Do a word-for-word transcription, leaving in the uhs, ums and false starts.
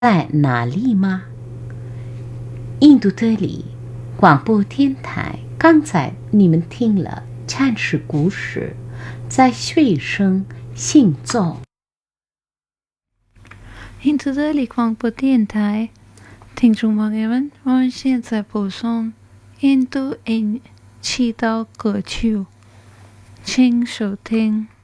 在哪里吗？印度德里广播电台，刚才你们听了战士故事，在学生行走。 印度德里广播电台，听众朋友们，我们现在播送印度音祈祷歌曲，请收听。